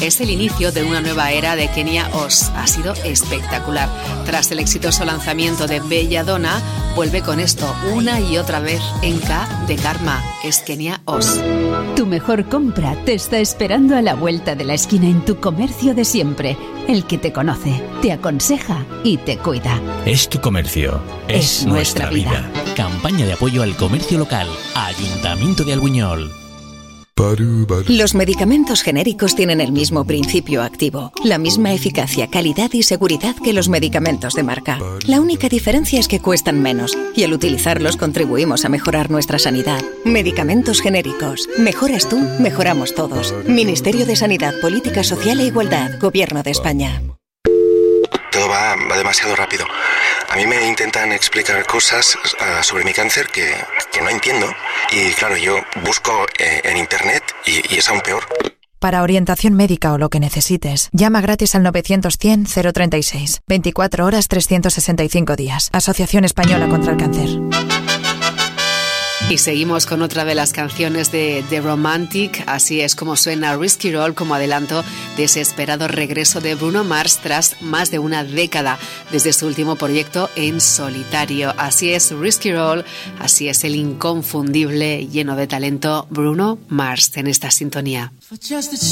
es el inicio de una nueva era de Kenia Oz. Ha sido espectacular. Tras el exitoso lanzamiento de Belladonna, vuelve con esto una y otra vez en K de Karma. Es Kenia Oz. Tu mejor compra te está esperando a la vuelta de la esquina en tu comercio de siempre. El que te conoce, te aconseja y te cuida. Es tu comercio. Es nuestra vida. Campaña de apoyo al comercio local. Ayuntamiento de Albuñol. Los medicamentos genéricos tienen el mismo principio activo, la misma eficacia, calidad y seguridad que los medicamentos de marca. La única diferencia es que cuestan menos y al utilizarlos contribuimos a mejorar nuestra sanidad. Medicamentos genéricos. Mejoras tú, mejoramos todos. Ministerio de Sanidad, Política Social e Igualdad, Gobierno de España. Todo va demasiado rápido. A mí me intentan explicar cosas sobre mi cáncer que no entiendo. Y claro, yo busco en internet y es aún peor. Para orientación médica o lo que necesites, llama gratis al 900-100-036. 24 horas, 365 días. Asociación Española contra el Cáncer. Y seguimos con otra de las canciones de The Romantic. Así es como suena Risky Roll como adelanto de ese esperado regreso de Bruno Mars tras más de una década desde su último proyecto en solitario. Así es Risky Roll, así es el inconfundible, lleno de talento Bruno Mars en esta sintonía.